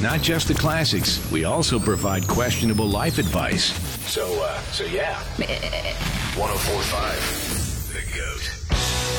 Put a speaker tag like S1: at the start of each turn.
S1: Not just the classics, we also provide questionable life advice. So yeah. 104.5, The GOAT.